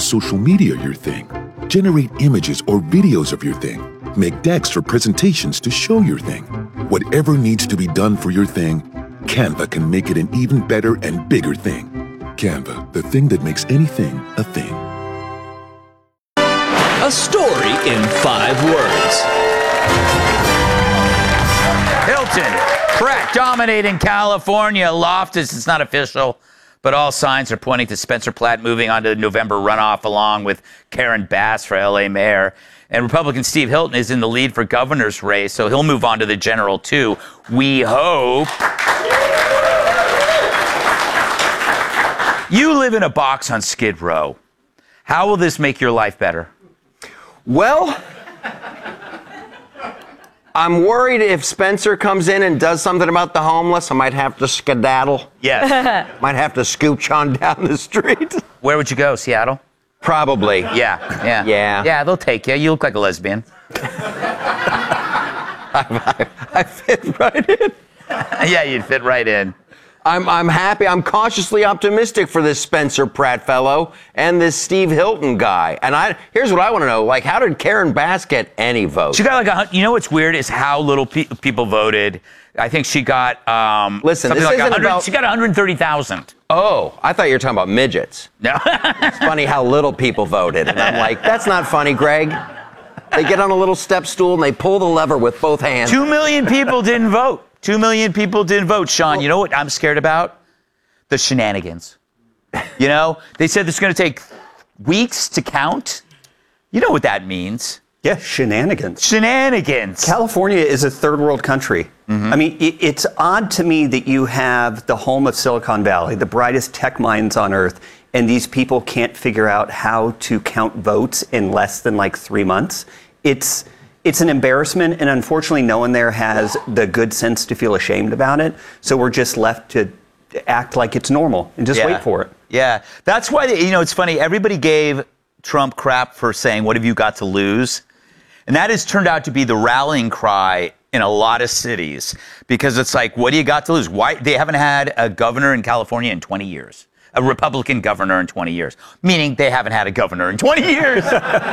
social media your thing. Generate images or videos of your thing. Make decks or presentations to show your thing. Whatever needs to be done for your thing, Canva can make it an even better and bigger thing. Canva, the thing that makes anything a thing. A story in 5 words. Hilton, Pratt dominating California. Loftus, it's not official, but all signs are pointing to Spencer Pratt moving on to the November runoff along with Karen Bass for LA mayor. And Republican Steve Hilton is in the lead for governor's race, so he'll move on to the general too. We hope. You live in a box on Skid Row. How will this make your life better? Well, I'm worried if Spencer comes in and does something about the homeless, I might have to skedaddle. Yes. Might have to scooch on down the street. Where would you go, Seattle? Probably. Yeah. Yeah, they'll take you. You look like a lesbian. I fit right in. Yeah, you'd fit right in. I'm happy. I'm cautiously optimistic for this Spencer Pratt fellow and this Steve Hilton guy. And here's what I want to know. Like, how did Karen Bass get any votes? She got like you know what's weird is how little people voted. I think she got Listen, this like isn't about... She got 130,000. Oh, I thought you were talking about midgets. No. It's funny how little people voted. And I'm like, that's not funny, Greg. They get on a little step stool and they pull the lever with both hands. 2 million people didn't vote. 2 million people didn't vote. Sean, you know what I'm scared about? The shenanigans. You know, they said this is going to take weeks to count. You know what that means. Yeah, shenanigans. Shenanigans. California is a third world country. Mm-hmm. I mean, it's odd to me that you have the home of Silicon Valley, the brightest tech minds on earth, and these people can't figure out how to count votes in less than like 3 months. It's an embarrassment, and unfortunately no one there has the good sense to feel ashamed about it. So we're just left to act like it's normal and just wait for it. Yeah, that's why, it's funny. Everybody gave Trump crap for saying, what have you got to lose? And that has turned out to be the rallying cry in a lot of cities, because it's like, what do you got to lose? Why? They haven't had a governor in California in 20 years. A Republican governor in 20 years, meaning they haven't had a governor in 20 years.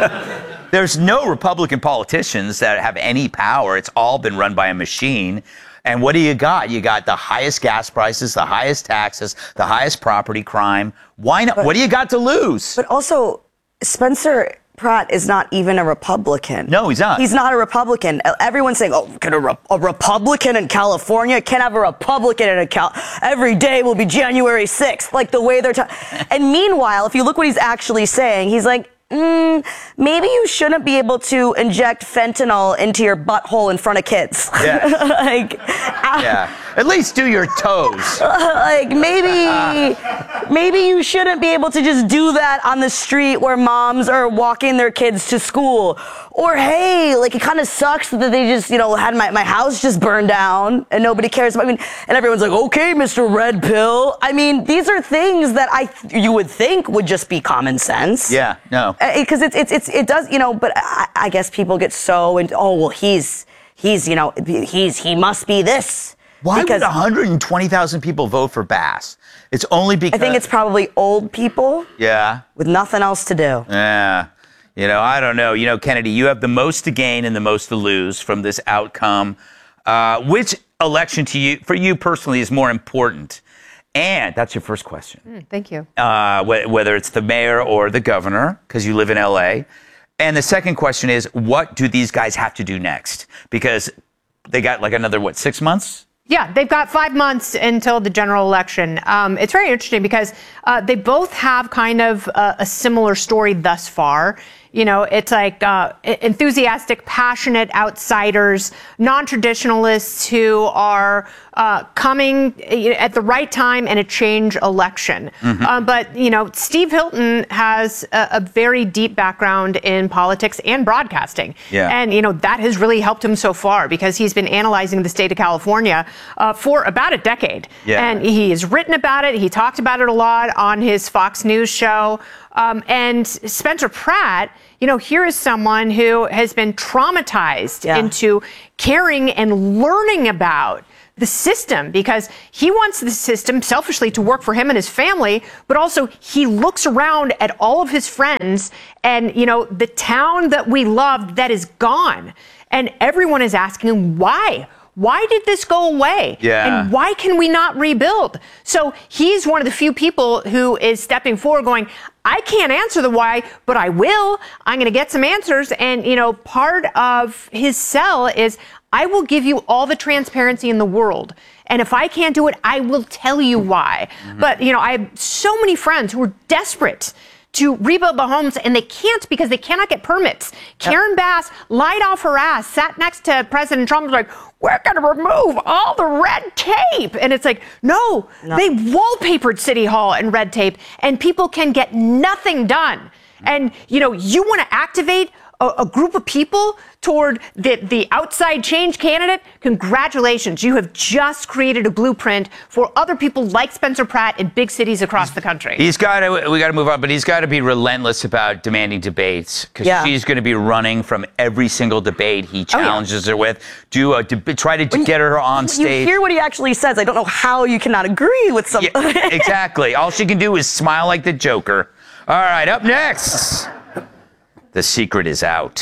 There's no Republican politicians that have any power. It's all been run by a machine. And what do you got? You got the highest gas prices, the highest taxes, the highest property crime. Why not? What do you got to lose? But also, Spencer Pratt is not even a Republican. No, he's not. He's not a Republican. Everyone's saying, oh, can a Republican in California? Can't have a Republican in every day will be January 6th, like the way they're talking. And meanwhile, if you look what he's actually saying, he's like, maybe you shouldn't be able to inject fentanyl into your butthole in front of kids. Yeah. Yeah. At least do your toes. Maybe you shouldn't be able to just do that on the street where moms are walking their kids to school. Or, hey, like, it kind of sucks that they just, had my house just burned down and nobody cares. And everyone's like, okay, Mr. Red Pill. I mean, these are things that you would think would just be common sense. Yeah, no. Because it does, but I guess people get so into, oh, well, he must be this. Why would 120,000 people vote for Bass? It's only because... I think it's probably old people. Yeah. With nothing else to do. Yeah. I don't know. Kennedy, you have the most to gain and the most to lose from this outcome. Which election for you personally is more important? And that's your first question. Thank you. Whether it's the mayor or the governor, because you live in L.A. And the second question is, what do these guys have to do next? Because they got like another, 6 months? Yeah, they've got 5 months until the general election. It's very interesting because they both have kind of a similar story thus far. It's like enthusiastic, passionate outsiders, non-traditionalists who are coming at the right time in a change election. Mm-hmm. But, Steve Hilton has a very deep background in politics and broadcasting. Yeah. And, that has really helped him so far because he's been analyzing the state of California for about a decade. Yeah. And he has written about it. He talked about it a lot on his Fox News show. And Spencer Pratt, here is someone who has been traumatized into caring and learning about the system, because he wants the system selfishly to work for him and his family, but also he looks around at all of his friends and, the town that we loved that is gone. And everyone is asking him, why? Why did this go away? Yeah. And why can we not rebuild? So he's one of the few people who is stepping forward going, I can't answer the why, but I will. I'm going to get some answers. And, part of his sell is, I will give you all the transparency in the world. And if I can't do it, I will tell you why. Mm-hmm. But, I have so many friends who are desperate to rebuild the homes, and they can't because they cannot get permits. Karen Bass lied off her ass, sat next to President Trump, was like, we're going to remove all the red tape. And it's like, no, they wallpapered City Hall in red tape, and people can get nothing done. And, you want to activate a group of people toward the outside change candidate. Congratulations. You have just created a blueprint for other people like Spencer Pratt in big cities across the country. We got to move on, but he's got to be relentless about demanding debates, because she's going to be running from every single debate he challenges her with. Try to get her on stage. You hear what he actually says. I don't know how you cannot agree with something. Yeah, exactly. All she can do is smile like the Joker. All right, up next. The secret is out.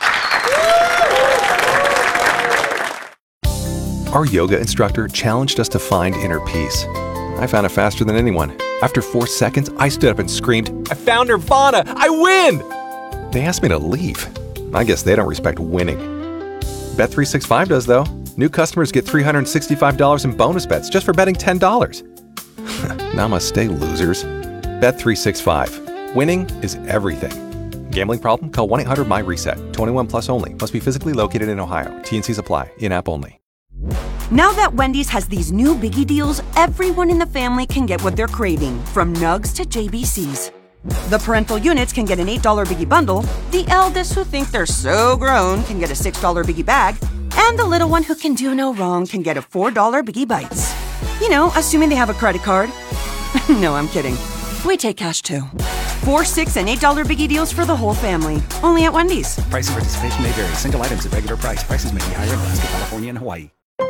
Our yoga instructor challenged us to find inner peace. I found it faster than anyone. After 4 seconds, I stood up and screamed, I found Nirvana! I win! They asked me to leave. I guess they don't respect winning. Bet365 does, though. New customers get $365 in bonus bets just for betting $10. Namaste, losers. Bet365. Winning is everything. Gambling problem? Call 1-800-MY-RESET. 21 plus only. Must be physically located in Ohio. T&Cs apply. In-app only. Now that Wendy's has these new biggie deals, everyone in the family can get what they're craving, from nugs to JBCs. The parental units can get an $8 biggie bundle, the eldest who think they're so grown can get a $6 biggie bag, and the little one who can do no wrong can get a $4 biggie bites. Assuming they have a credit card. No, I'm kidding. We take cash too. 4, $6, and $8 biggie deals for the whole family. Only at Wendy's. Price and participation may vary. Single items at regular price. Prices may be higher in Alaska, California, and Hawaii.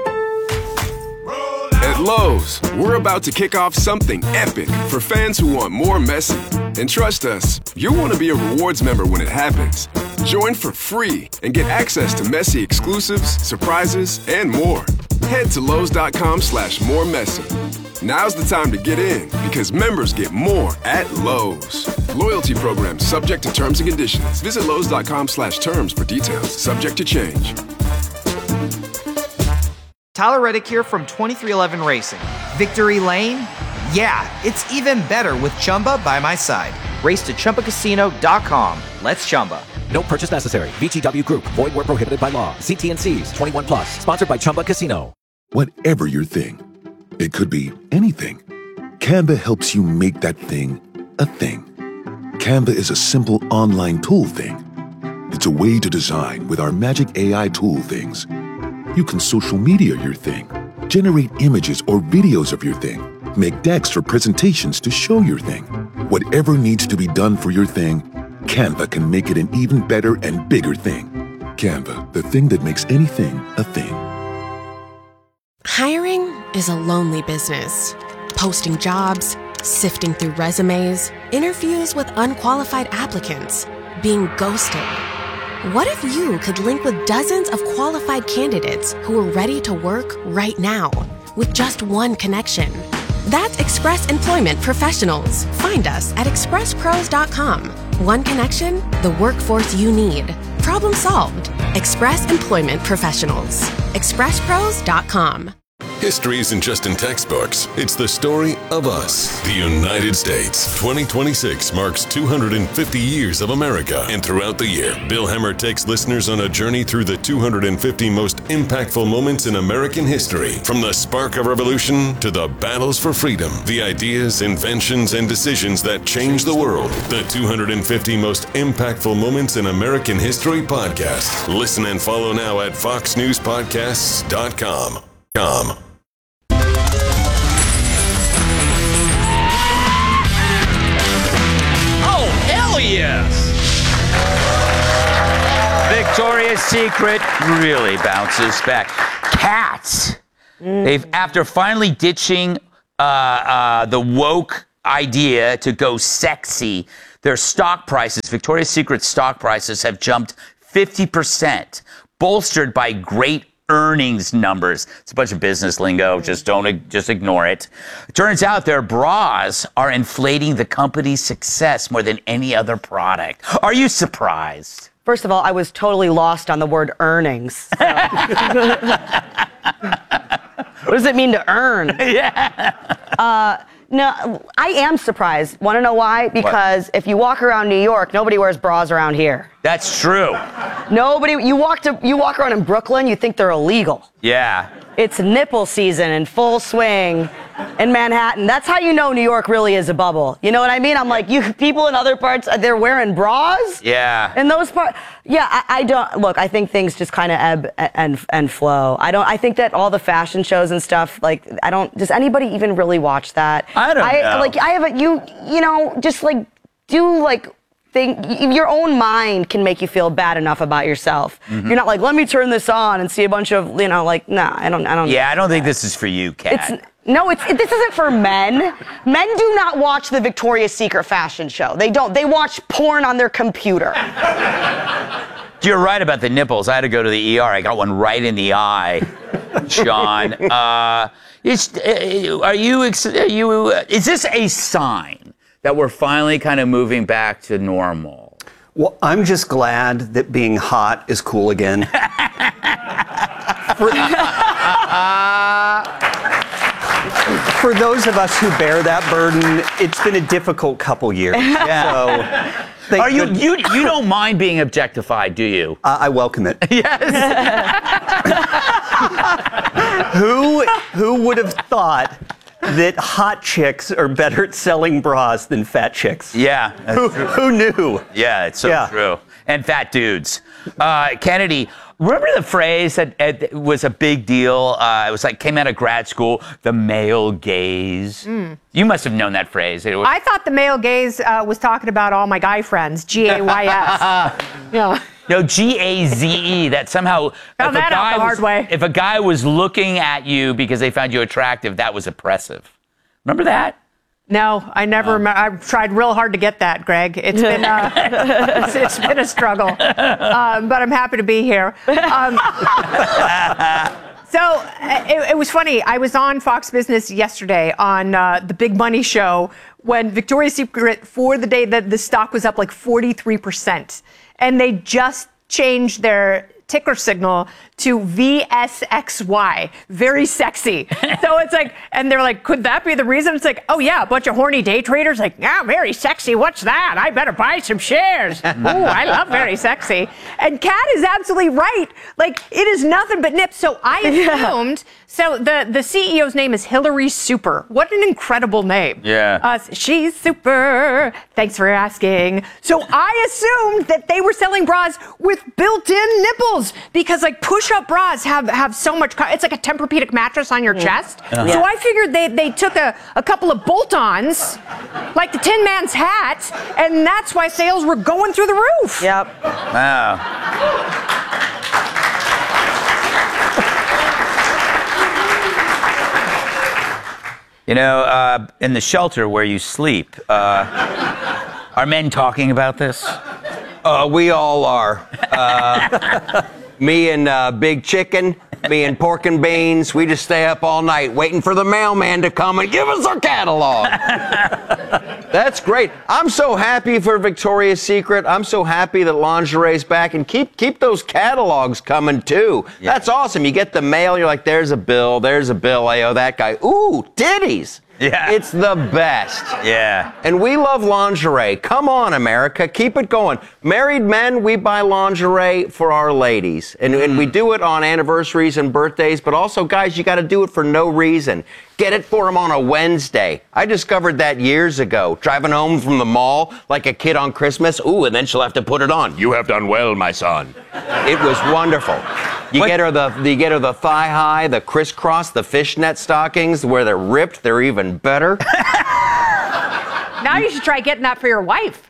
At Lowe's, we're about to kick off something epic for fans who want more Messi. And trust us, you'll want to be a rewards member when it happens. Join for free and get access to Messi exclusives, surprises, and more. Head to Lowe's.com/moremessy. Now's the time to get in, because members get more at Lowe's. Loyalty program subject to terms and conditions. Visit Lowe's.com/terms for details. Subject to change. Tyler Reddick here from 23XI Racing. Victory Lane? Yeah, it's even better with Chumba by my side. Race to ChumbaCasino.com. Let's Chumba. No purchase necessary. VGW Group. Void where prohibited by law. See T&Cs. 21 plus. Sponsored by Chumba Casino. Whatever your thing, it could be anything. Canva helps you make that thing a thing. Canva is a simple online tool thing. It's a way to design with our magic AI tool things. You can social media your thing, generate images or videos of your thing, make decks or presentations to show your thing. Whatever needs to be done for your thing, Canva can make it an even better and bigger thing. Canva, the thing that makes anything a thing. Hiring is a lonely business. Posting jobs, sifting through resumes, interviews with unqualified applicants, being ghosted. What if you could link with dozens of qualified candidates who are ready to work right now with just one connection? That's Express Employment Professionals. Find us at expresspros.com. One connection, the workforce you need. Problem solved. Express Employment Professionals. expresspros.com. History isn't just in textbooks. It's the story of us, the United States. 2026 marks 250 years of America. And throughout the year, Bill Hemmer takes listeners on a journey through the 250 most impactful moments in American history. From the spark of revolution to the battles for freedom, the ideas, inventions, and decisions that changed the world. The 250 most impactful moments in American history podcast. Listen and follow now at foxnewspodcasts.com. Oh, hell yes! Victoria's Secret really bounces back. Cats. They've, after finally ditching the woke idea to go sexy, their stock prices, Victoria's Secret stock prices, have jumped 50%, bolstered by great earnings numbers. It's a bunch of business lingo. Just ignore it. It turns out their bras are inflating the company's success more than any other product. Are you surprised? First of all, I was totally lost on the word earnings. So. What does it mean to earn? Yeah. No, I am surprised. Want to know why? Because if you walk around New York, nobody wears bras around here. That's true. Nobody. You walk around in Brooklyn, you think they're illegal. Yeah. It's nipple season in full swing in Manhattan. That's how you know New York really is a bubble. You know what I mean? I'm like, you people in other parts, they're wearing bras? Yeah. In those parts? Yeah, I don't, look, I think things just kind of ebb and flow. I think that all the fashion shows and stuff, like, does anybody even really watch that? I don't know. Like, I haven't, you know, just like, your own mind can make you feel bad enough about yourself. Mm-hmm. You're not like, let me turn this on and see a bunch of, you know, like, nah, I don't. Yeah, I don't think this is for you, Kat. This isn't for men. Men do not watch the Victoria's Secret fashion show. They don't. They watch porn on their computer. You're right about the nipples. I had to go to the ER. I got one right in the eye, John. Is this a sign that we're finally kind of moving back to normal? Well, I'm just glad that being hot is cool again. For those of us who bear that burden, it's been a difficult couple years. Yeah. So, you don't mind being objectified, do you? I welcome it. Yes. Who would have thought that hot chicks are better at selling bras than fat chicks? Yeah. Who knew? Yeah, it's so true. And fat dudes. Kennedy, remember the phrase that was a big deal? It was like, came out of grad school, the male gaze. You must have known that phrase. I thought the male gaze was talking about all my guy friends, G-A-Y-S. Yeah. No, G-A-Z-E, that somehow... Found that out the hard way. If a guy was looking at you because they found you attractive, that was oppressive. Remember that? No, I never remember. I've tried real hard to get that, Greg. It's been it's been a struggle, but I'm happy to be here. So it was funny. I was on Fox Business yesterday on the Big Money Show when Victoria's Secret, for the day that the stock was up like 43%, and they just changed their ticker signal to VSXY, very sexy. So it's like, and they're like, could that be the reason? It's like, oh yeah, a bunch of horny day traders like, yeah, very sexy, what's that? I better buy some shares. Ooh, I love very sexy. And Kat is absolutely right. Like, it is nothing but nips. So I assumed, so the CEO's name is Hillary Super. What an incredible name. Yeah. She's super. Thanks for asking. So I assumed that they were selling bras with built-in nipples because like push-up bras have so much, it's like a Tempur-Pedic mattress on your chest. So I figured they took a couple of bolt-ons, like the Tin Man's hat, and that's why sales were going through the roof. Yep. Wow. You know, in the shelter where you sleep, are men talking about this? We all are. Me and Big Chicken, me and Pork and Beans, we just stay up all night waiting for the mailman to come and give us our catalog. That's great. I'm so happy for Victoria's Secret. I'm so happy that lingerie's back, and keep those catalogs coming too. Yeah. That's awesome. You get the mail, you're like, there's a bill, I owe that guy. Ooh, titties. Yeah. It's the best. Yeah. And we love lingerie. Come on, America. Keep it going. Married men, we buy lingerie for our ladies. And we do it on anniversaries and birthdays. But also, guys, you got to do it for no reason. Get it for them on a Wednesday. I discovered that years ago. Driving home from the mall like a kid on Christmas. Ooh, and then she'll have to put it on. You have done well, my son. It was wonderful. You get her the thigh high, the crisscross, the fishnet stockings where they're ripped. They're even better. Now you should try getting that for your wife.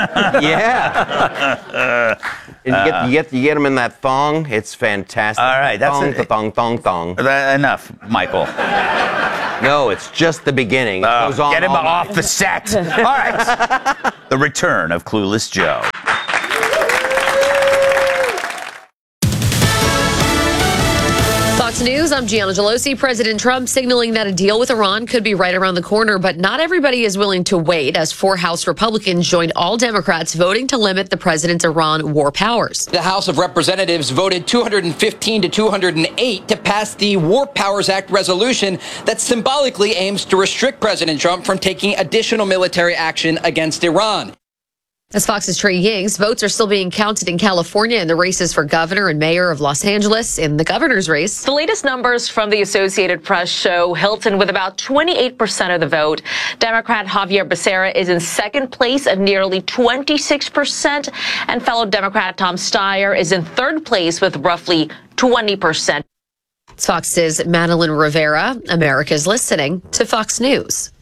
Yeah. And you get them in that thong. It's fantastic. All right, that's thong. Enough, Michael. No, it's just the beginning. It goes on get him all off night. the set. All right. The return of Clueless Joe. Fox News, I'm Gianna Gelosi. President Trump signaling that a deal with Iran could be right around the corner, but not everybody is willing to wait as 4 House Republicans joined all Democrats voting to limit the president's Iran war powers. The House of Representatives voted 215 to 208 to pass the War Powers Act resolution that symbolically aims to restrict President Trump from taking additional military action against Iran. As Fox's Trey Ying's, votes are still being counted in California in the races for governor and mayor of Los Angeles. In the governor's race, the latest numbers from the Associated Press show Hilton with about 28% of the vote. Democrat Javier Becerra is in second place at nearly 26%, and fellow Democrat Tom Steyer is in third place with roughly 20%. It's Fox's Madeline Rivera. America's listening to Fox News.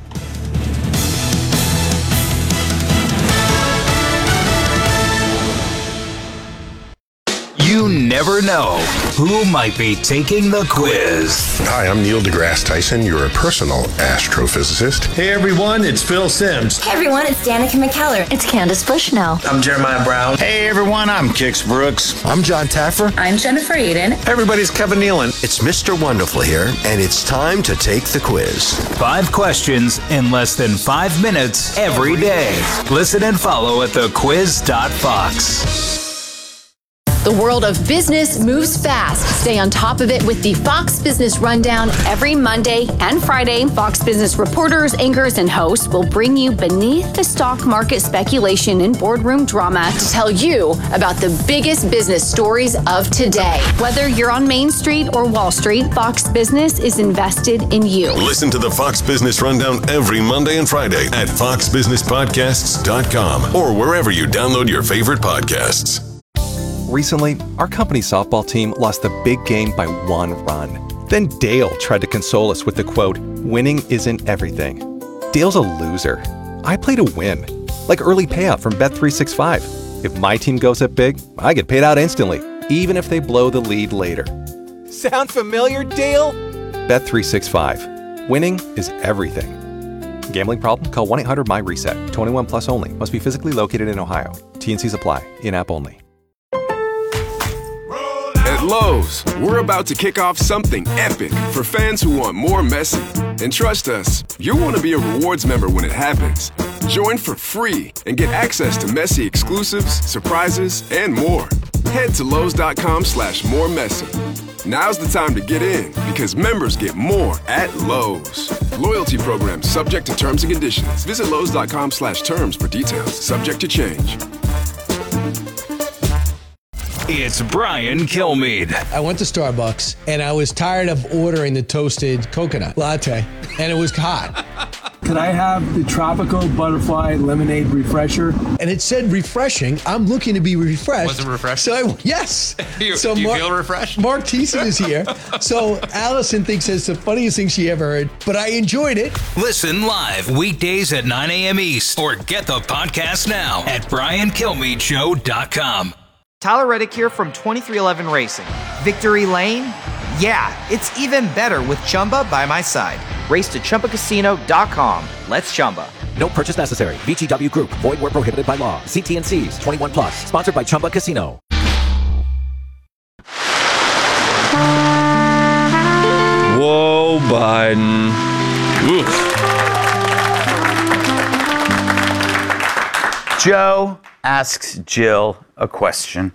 You never know who might be taking the quiz. Hi, I'm Neil deGrasse Tyson, your personal astrophysicist. Hey everyone, it's Phil Simms. Hey everyone, it's Danica McKellar. It's Candace Bushnell. I'm Jeremiah Brown. Hey everyone, I'm Kix Brooks. I'm John Taffer. I'm Jennifer Aiden. Hey everybody's Kevin Nealon. It's Mr. Wonderful here, and it's time to take the quiz. 5 questions in less than 5 minutes every day. Listen and follow at thequiz.fox. The world of business moves fast. Stay on top of it with the Fox Business Rundown every Monday and Friday. Fox Business reporters, anchors, and hosts will bring you beneath the stock market speculation and boardroom drama to tell you about the biggest business stories of today. Whether you're on Main Street or Wall Street, Fox Business is invested in you. Listen to the Fox Business Rundown every Monday and Friday at foxbusinesspodcasts.com or wherever you download your favorite podcasts. Recently, our company's softball team lost the big game by 1 run. Then Dale tried to console us with the quote, "Winning isn't everything." Dale's a loser. I play to win, like early payout from Bet365. If my team goes up big, I get paid out instantly, even if they blow the lead later. Sound familiar, Dale? Bet365. Winning is everything. Gambling problem? Call 1-800-MY-RESET. 21 plus only. Must be physically located in Ohio. T&Cs apply. In-app only. At Lowe's, we're about to kick off something epic for fans who want more Messi. And trust us, you'll want to be a rewards member when it happens. Join for free and get access to Messi exclusives, surprises, and more. Head to Lowe's.com/moremessy. Now's the time to get in because members get more at Lowe's. Loyalty program subject to terms and conditions. Visit Lowe's.com/terms for details. Subject to change. It's Brian Kilmeade. I went to Starbucks and I was tired of ordering the toasted coconut latte, and it was hot. Could I have the tropical butterfly lemonade refresher? And it said refreshing. I'm looking to be refreshed. Was it refreshing? So yes. Do you so feel refreshed? Mark Thiessen is here. So Allison thinks it's the funniest thing she ever heard, but I enjoyed it. Listen live weekdays at 9 a.m. East or get the podcast now at briankilmeadshow.com. Tyler Reddick here from 2311 Racing. Victory Lane? Yeah, it's even better with Chumba by my side. Race to ChumbaCasino.com. Let's Chumba. No purchase necessary. VGW Group. Void where prohibited by law. See T&Cs. 21 plus. Sponsored by Chumba Casino. Whoa, Biden. Oof. Joe asks Jill a question.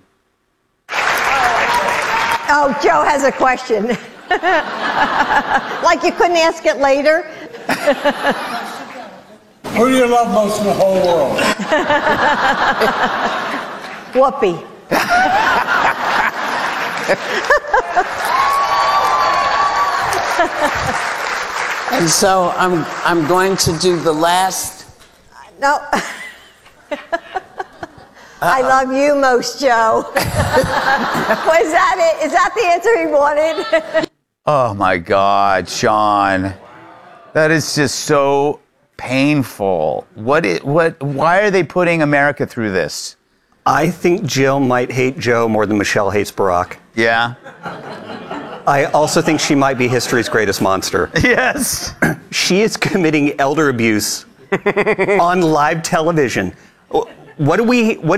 Oh, Joe has a question. Like you couldn't ask it later? Who do you love most in the whole world? Whoopi. And so I'm going to do the last. No. I love you most, Joe. Was that it? Is that the answer he wanted? Oh my God, Sean. That is just so painful. Why are they putting America through this? I think Jill might hate Joe more than Michelle hates Barack. Yeah. I also think she might be history's greatest monster. Yes. She is committing elder abuse on live television. What